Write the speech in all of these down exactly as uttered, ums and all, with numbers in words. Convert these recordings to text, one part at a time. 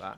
tá?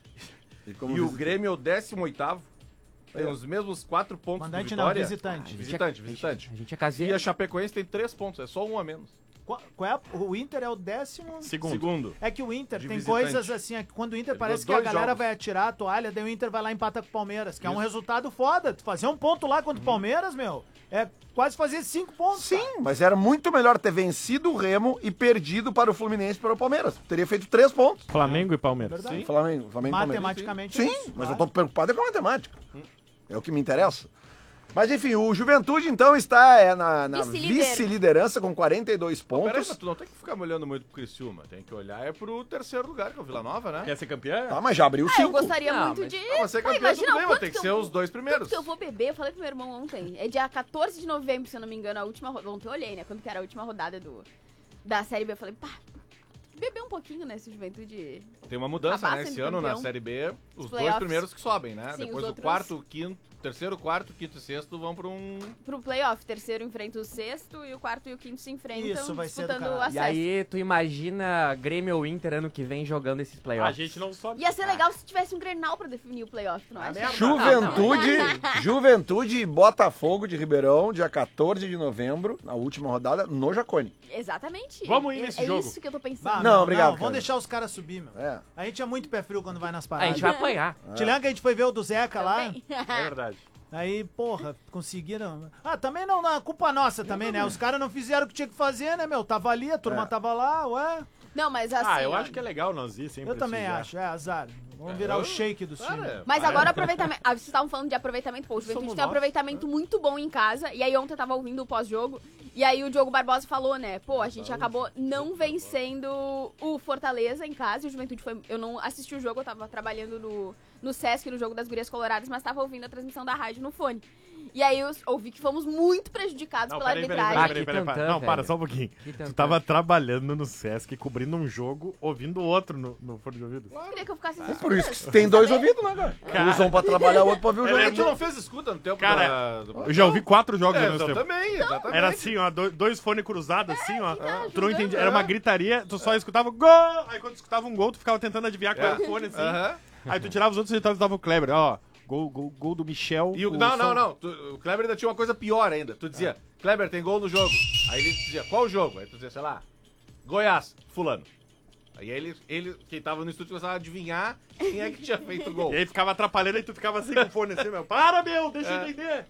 E, E como o visitante. Grêmio é o décimo oitavo. Tem É. os mesmos quatro pontos do Mandante não, Vitória. visitante. Visitante, visitante. A gente é E caseiro. a Chapecoense tem três pontos, é só um a menos. Qual, qual é a- o Inter é o décimo... Segundo. Segundo. É que o Inter De tem visitante. coisas assim, é que quando o Inter Ele parece que ganhou a dois galera jogos. vai atirar a toalha, daí o Inter vai lá e empata com o Palmeiras, que é um Isso. resultado foda. Tu fazer um ponto lá contra o Palmeiras, meu, é quase fazer cinco pontos. Sim, cara. mas era muito melhor ter vencido o Remo e perdido para o Fluminense e para o Palmeiras. Teria feito três pontos. Flamengo e Palmeiras. Verdade. Flamengo, Flamengo e Palmeiras. Matematicamente. Sim, é isso, mas eu claro. tô preocupado é com a matemática. É o que me interessa. Mas enfim, o Juventude então está é, na, na Vice-líder. vice-liderança com quarenta e dois Peraí, pontos. mas tu não tem que ficar me olhando muito pro Criciúma. Tem que olhar é pro terceiro lugar, que é o Vila Nova, né? Quer ser campeão? Tá, mas já abriu Ah, eu cinco. gostaria Não, muito mas- de... Ah, mas ser Pô, campeão imagina tudo o bem, mas quanto tem que eu ser vou- os dois primeiros. Quanto que eu vou beber, eu falei pro meu irmão ontem. É dia quatorze de novembro, se eu não me engano, a última rodada. Ontem eu olhei, né? Quando que era a última rodada do, da Série B. Eu falei, pá, beber um pouquinho, né? Esse Juventude. Tem uma mudança, Acabar né? Esse sendo ano na campeão. Série B, os dois playoffs. primeiros que sobem, né? Sim, Depois os o outros- quarto, quinto, terceiro, quarto, quinto e sexto vão pra um... Pro playoff, terceiro enfrenta o sexto e o quarto e o quinto se enfrentam Isso vai ser do disputando o caralho. E acesso. aí, tu imagina Grêmio ou Inter ano que vem jogando esses A playoffs. gente não sobe. Ia ser legal se tivesse um Grenal pra definir o playoff, tu não Ah, acha? Juventude, Juventude e Botafogo de Ribeirão, dia quatorze de novembro, na última rodada, no Jacone. Exatamente. Vamos ir É- nesse é jogo. isso que eu tô Ah, pensando. Não, obrigado, Vamos cara. deixar os caras subir, meu. É. A gente é muito pé frio quando vai nas A paradas. gente vai apanhar. Te lembra que a gente foi ver o do Zeca lá? Também. É verdade. Aí, porra, conseguiram. Ah, também não, não, é culpa nossa também, né? Os caras não fizeram o que tinha que fazer, né, meu? Tava ali, a turma É. tava lá, ué. Não, mas assim. Ah, eu ó, acho que é legal nós ir sem Eu também prestigiar. acho, é azar. Vamos É, virar eu- o shake dos times. Cara, Mas vai. agora aproveitamento. Ah, vocês estavam falando de aproveitamento. Pô, o Juventude Somos tem um nós, aproveitamento muito bom em casa. E aí ontem eu tava ouvindo o pós-jogo. E aí o Diogo Barbosa falou, né? Pô, a gente acabou não vencendo o Fortaleza em casa. E o Juventude foi. Eu não assisti o jogo, eu tava trabalhando no, no Sesc, no jogo das Gurias Coloradas, mas tava ouvindo a transmissão da rádio no fone. E aí eu ouvi que fomos muito prejudicados Não, pela peraí, peraí, arbitragem. peraí, peraí, que peraí. tantã, Não, para, velho. só um pouquinho. Que Tu tantã. tava trabalhando no Sesc, cobrindo um jogo, ouvindo o outro no, no fone de ouvido. Eu queria que eu ficasse É por isso que você tem dois ouvidos, né, cara? Cara. Usam pra trabalhar, o outro pra ver o Ele jogo. tu não fez escuta no tempo Cara, da... do- Eu já ouvi quatro jogos É, ao mesmo eu tempo. também, exatamente. Era assim, ó, do- dois fones cruzados, assim, ó. Tu não jogando, entendia, era uma gritaria, tu só escutava gol! Aí quando tu escutava um gol, tu ficava tentando adivinhar qual era o fone, assim. Aham. Aí tu tirava os outros resultados e dava o Kleber, ó. Gol, gol, gol do Michel. E o, o não, não, São- não. Tu- o Kleber ainda tinha uma coisa pior ainda. Tu dizia, Kleber, tem gol no jogo. Aí ele dizia, qual jogo? Aí tu dizia, sei lá, Goiás, fulano. Aí ele, ele quem tava no estúdio, começava a adivinhar quem é que tinha feito o gol. E aí ficava atrapalhando e tu ficava assim com o fone assim, meu. Para, meu, deixa eu É. entender.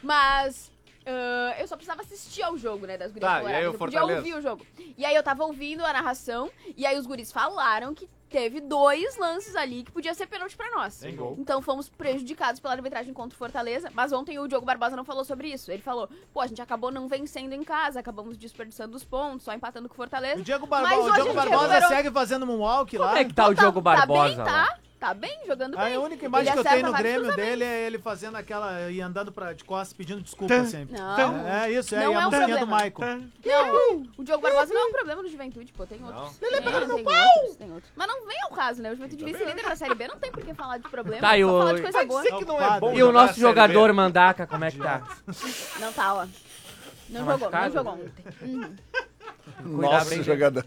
Mas ah, eu só precisava assistir ao jogo, né, das gurias Tá, e coloradas. aí o Eu podia Fortaleza? ouvir o jogo. E aí eu tava ouvindo a narração, e aí os guris falaram que teve dois lances ali que podia ser pênalti pra nós. Tem gol. Então fomos prejudicados pela arbitragem contra o Fortaleza, mas ontem o Diogo Barbosa não falou sobre isso. Ele falou, pô, a gente acabou não vencendo em casa, acabamos desperdiçando os pontos, só empatando com o Fortaleza. O Diego, Mas Barbo... o hoje Diego a gente Barbosa recuperou- segue fazendo moonwalk lá. Como é que tá o Diogo Barbosa Tá bem, lá? tá? Tá bem, jogando A bem. única imagem Ele que eu acerta tenho no vários Grêmio cruzamentos. dele é ele fazendo aquela. e andando pra, de costas pedindo desculpa Tá. sempre. Não. É isso, é, Não e a é um musiquinha do problema. Michael. Não, o Diogo Barbosa não é um problema no Juventude, pô, tem outros. Não. Ele é tem, tem outros, tem outros. Mas não vem ao caso, né? O Juventude vice-líder da Série B não tem por que falar de problema, Tá, e só o- falar de coisa boa. Sei que não é bom E o jogar a nosso Série jogador B. Mandaca, como é que tá? Não tá, ó. Não Tá jogou, não machucado? jogou ontem. Uhum. Cuidar Nossa, bem jogador.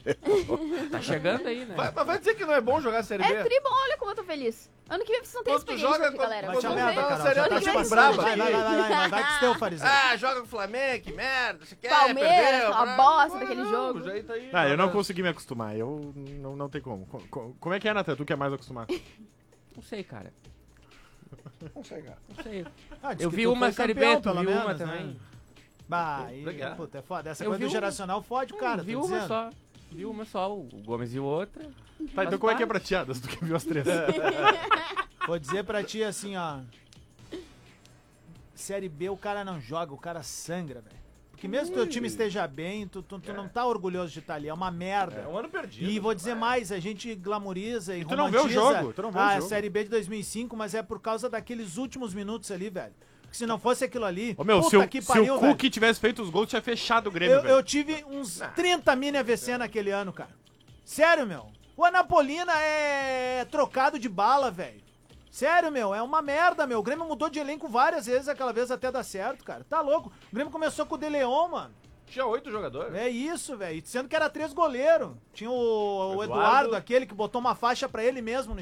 Tá chegando aí, né? Vai, mas vai dizer que não é bom jogar a Série B? É tri bom, olha como eu tô feliz. Ano que vem vocês não têm Quando tu experiência joga aqui, com- galera. quando Vai tu te a Vamos merda, ver. Carol. sério, Já ano tá que te vem passando. braba Vai, vai, aqui. vai, vai, vai, vai que teu, fariseu. Ah, joga com o Flamengo, que merda. Você quer, Palmeiras, perdeu, aquela pra- bosta Não, daquele não, jogo. o jeito aí, Ah, eu não joga- consegui me acostumar. Eu não, não tem como. Co- co- Como é que é, Natan? Tu que é mais acostumado? Não sei, cara. Não sei, cara. Não sei. Ah, diz Eu que vi tu uma foi Série campeão, B, tu pelo viu uma menos, também. né? Bah, aí, Obrigado. puta, é foda. Essa Eu coisa vi do um- geracional fode o cara, vi tô uma dizendo. só. Vi uma só, o Gomes e o outra. Tá, então como é que é prateadas? Tu que viu as três. Vou dizer pra ti assim, ó. Série B o cara não joga, o cara sangra, velho. Porque mesmo que teu time esteja bem, tu, tu, tu não tá orgulhoso de estar ali, é uma merda. É um ano perdido. E vou dizer mais, a gente glamoriza e, tu não vê o romantiza jogo, tu não vê o a jogo. Série B de dois mil e cinco, mas é por causa daqueles últimos minutos ali, velho. Porque se não fosse aquilo ali, Ô, meu, puta se o, que se pariu, o velho. Cook tivesse feito os gols, tinha fechado o Grêmio, Eu, velho. eu tive uns trinta mini A V C naquele ano, cara. Sério, meu. O Anapolina é trocado de bala, velho. Sério, meu, é uma merda, meu. O Grêmio mudou de elenco várias vezes, aquela vez até dar certo, cara. Tá louco. O Grêmio começou com o De Leon, mano. Tinha oito jogadores. É isso, velho. Sendo que era três goleiros. Tinha o, o Eduardo. Eduardo, aquele que botou uma faixa pra ele mesmo no